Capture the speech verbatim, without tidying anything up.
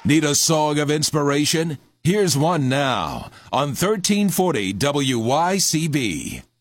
Need a song of inspiration? Here's one now on thirteen forty W Y C B.